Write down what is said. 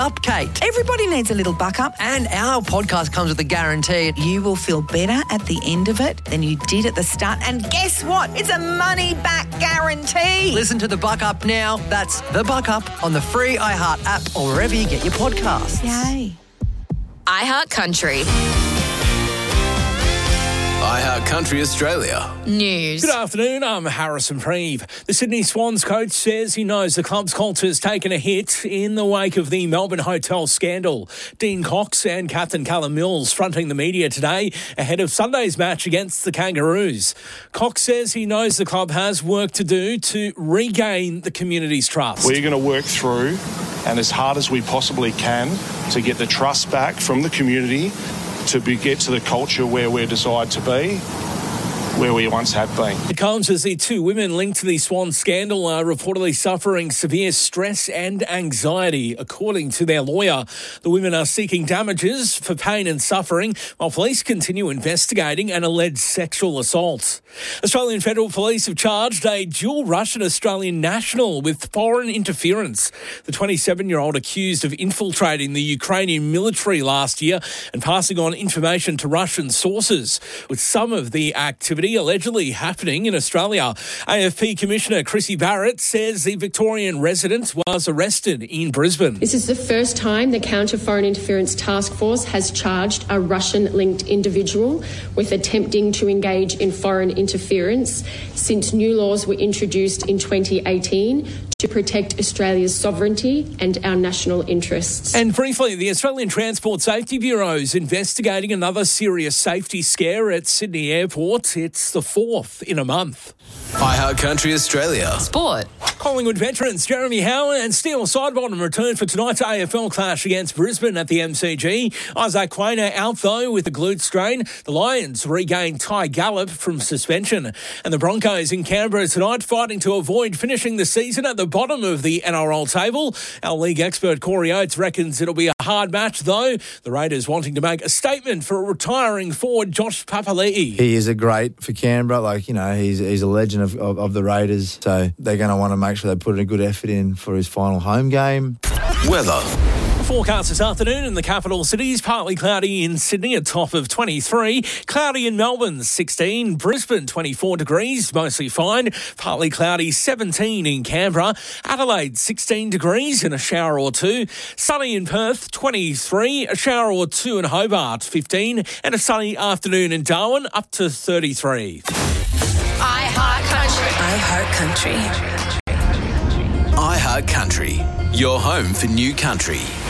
up, Kate. Everybody needs a little buck up. And our podcast comes with a guarantee. You will feel better at the end of it than you did at the start. And guess what? It's a money-back guarantee. Listen to the Buck Up now. That's the Buck Up on the free iHeart app or wherever you get your podcasts. Yay. iHeart Country. iHeart Country Australia. News. Good afternoon, I'm Harrison Preeve. The Sydney Swans coach says he knows the club's culture has taken a hit in the wake of the Melbourne hotel scandal. Dean Cox and captain Callum Mills fronting the media today ahead of Sunday's match against the Kangaroos. Cox says he knows the club has work to do to regain the community's trust. We're going to work through and as hard as we possibly can to get the trust back from the community to get to the culture where we're desired to be, where we once have been. It comes as the two women linked to the Swan scandal are reportedly suffering severe stress and anxiety. According to their lawyer, the women are seeking damages for pain and suffering while police continue investigating an alleged sexual assault. Australian Federal Police have charged a dual Russian Australian national with foreign interference. The 27-year-old accused of infiltrating the Ukrainian military last year and passing on information to Russian sources, with some of the activity allegedly happening in Australia. AFP Commissioner Chrissy Barrett says the Victorian resident was arrested in Brisbane. This is the first time the Counter Foreign Interference Task Force has charged a Russian-linked individual with attempting to engage in foreign interference since new laws were introduced in 2018 to protect Australia's sovereignty and our national interests. And briefly, the Australian Transport Safety Bureau is investigating another serious safety scare at Sydney Airport. It's the fourth in a month. iHeart Country Australia. Sport. Collingwood veterans Jeremy Howe and Steele Sidebottom return for tonight's AFL clash against Brisbane at the MCG. Isaac Quainer out though with a glute strain. The Lions regain Ty Gallop from suspension. And the Broncos in Canberra tonight fighting to avoid finishing the season at the bottom of the NRL table. Our league expert Corey Oates reckons it'll be a hard match though. The Raiders wanting to make a statement for retiring forward Josh Papali'i. He is a great for Canberra. He's a legend of the Raiders. So they're going to want to make sure they put a good effort in for his final home game. Weather. Forecast this afternoon in the capital cities, partly cloudy in Sydney, a top of 23. Cloudy in Melbourne, 16. Brisbane, 24 degrees, mostly fine. Partly cloudy, 17 in Canberra. Adelaide, 16 degrees and a shower or two. Sunny in Perth, 23. A shower or two in Hobart, 15. And a sunny afternoon in Darwin, up to 33. iHeart Country. iHeart Country. Your home for new country.